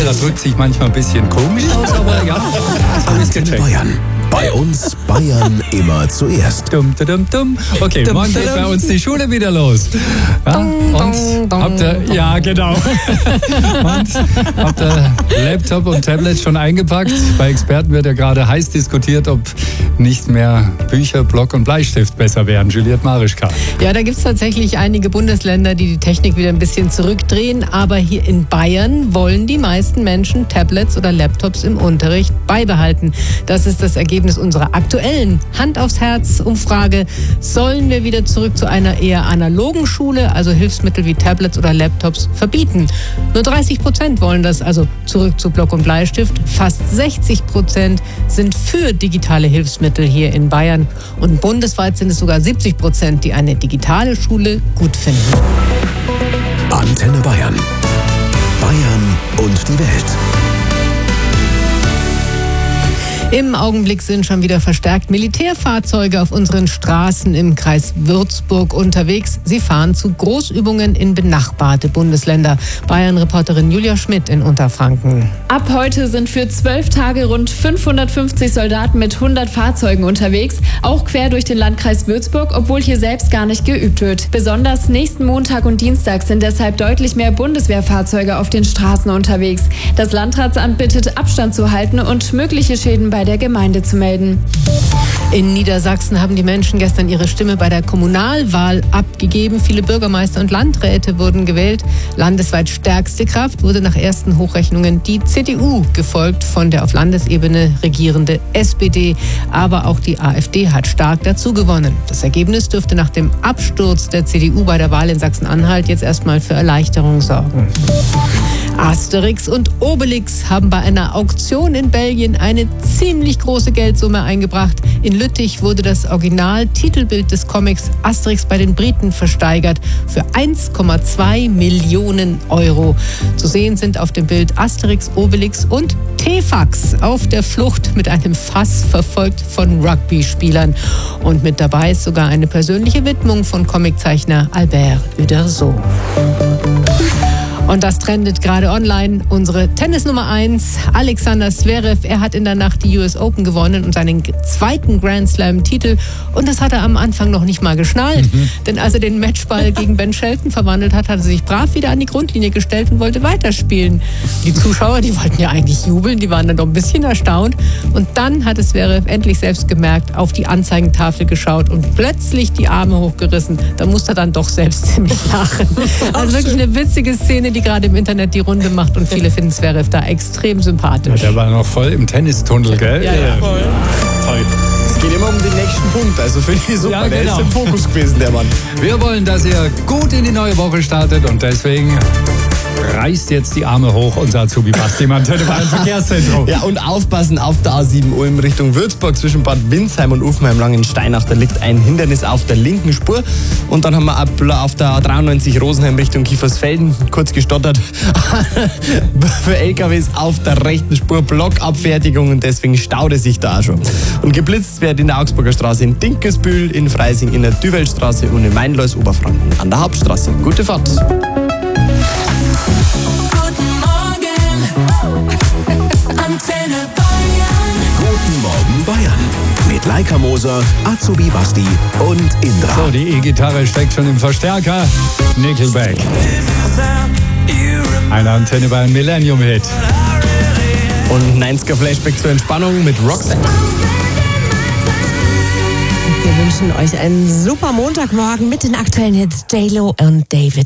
Kamera drückt sich manchmal ein bisschen komisch aus, aber ja, das habe ich gecheckt. Bayern. Bei uns Bayern immer zuerst. Dumm. Okay, morgen geht bei uns die Schule wieder los. Ja, und habt ihr, ja, genau. Und habt ihr Laptop und Tablet schon eingepackt? Bei Experten wird ja gerade heiß diskutiert, ob nicht mehr Bücher, Block und Bleistift besser wären. Juliette Marischka. Ja, da gibt es tatsächlich einige Bundesländer, die die Technik wieder ein bisschen zurückdrehen. Aber hier in Bayern wollen die meisten Menschen Tablets oder Laptops im Unterricht beibehalten. Das ist das Ergebnis unserer aktuellen Hand-aufs-Herz-Umfrage. Sollen wir wieder zurück zu einer eher analogen Schule, also Hilfsmittel wie Tablets oder Laptops, verbieten? Nur 30% wollen das, also zurück zu Block und Bleistift. Fast 60% sind für digitale Hilfsmittel hier in Bayern. Und bundesweit sind es sogar 70%, die eine digitale Schule gut finden. Antenne Bayern. Bayern und die Welt. Im Augenblick sind schon wieder verstärkt Militärfahrzeuge auf unseren Straßen im Kreis Würzburg unterwegs. Sie fahren zu Großübungen in benachbarte Bundesländer. Bayern-Reporterin Julia Schmidt in Unterfranken. Ab heute sind für 12 Tage rund 550 Soldaten mit 100 Fahrzeugen unterwegs, auch quer durch den Landkreis Würzburg, obwohl hier selbst gar nicht geübt wird. Besonders nächsten Montag und Dienstag sind deshalb deutlich mehr Bundeswehrfahrzeuge auf den Straßen unterwegs. Das Landratsamt bittet, Abstand zu halten und mögliche Schäden bei der Gemeinde zu melden. In Niedersachsen haben die Menschen gestern ihre Stimme bei der Kommunalwahl abgegeben. Viele Bürgermeister und Landräte wurden gewählt. Landesweit stärkste Kraft wurde nach ersten Hochrechnungen die CDU, gefolgt von der auf Landesebene regierende SPD. Aber auch die AfD hat stark dazu gewonnen. Das Ergebnis dürfte nach dem Absturz der CDU bei der Wahl in Sachsen-Anhalt jetzt erstmal für Erleichterung sorgen. Asterix und Obelix haben bei einer Auktion in Belgien eine ziemlich große Geldsumme eingebracht. In Lüttich wurde das Original-Titelbild des Comics Asterix bei den Briten versteigert für 1,2 Millionen Euro. Zu sehen sind auf dem Bild Asterix, Obelix und T-Fax auf der Flucht mit einem Fass, verfolgt von Rugby-Spielern. Und mit dabei ist sogar eine persönliche Widmung von Comiczeichner Albert Uderzo. Und das trendet gerade online. Unsere Tennis Nummer 1, Alexander Zverev, er hat in der Nacht die US Open gewonnen und seinen zweiten Grand Slam-Titel. Und das hat er am Anfang noch nicht mal geschnallt. Denn als er den Matchball gegen Ben Shelton verwandelt hat, hat er sich brav wieder an die Grundlinie gestellt und wollte weiterspielen. Die Zuschauer, die wollten ja eigentlich jubeln, die waren dann doch ein bisschen erstaunt. Und dann hat Zverev endlich selbst gemerkt, auf die Anzeigentafel geschaut und plötzlich die Arme hochgerissen. Da musste er dann doch selbst ziemlich lachen. Also wirklich eine witzige Szene, die gerade im Internet die Runde macht und viele finden Zverev da extrem sympathisch. Ja, der war noch voll im Tennistunnel, gell? Ja. Voll. Toll. Es geht immer um den nächsten Punkt, also finde ich super. Ja, Der genau. ist im Fokus gewesen, der Mann. Wir wollen, dass ihr gut in die neue Woche startet und deswegen reißt jetzt die Arme hoch, unser Azubi Basti im Antenne Bayern Verkehrszentrum. Ja, und aufpassen auf der A7 Ulm Richtung Würzburg zwischen Bad Windsheim und Uffenheim-Langensteinach. Da liegt ein Hindernis auf der linken Spur. Und dann haben wir auf der A93 Rosenheim Richtung Kiefersfelden kurz gestottert. Für LKWs auf der rechten Spur Blockabfertigung und deswegen staut es sich da auch schon. Und geblitzt wird in der Augsburger Straße in Dinkelsbühl, in Freising in der Düvelstraße und in Mainlois Oberfranken an der Hauptstraße. Gute Fahrt. Guten Morgen Bayern. Mit Laika Moser, Azubi Basti und Indra. So, die E-Gitarre steckt schon im Verstärker. Nickelback. Eine Antenne Bayern Millennium-Hit. Und 90er Flashback zur Entspannung mit Roxanne. Wir wünschen euch einen super Montagmorgen mit den aktuellen Hits J-Lo und David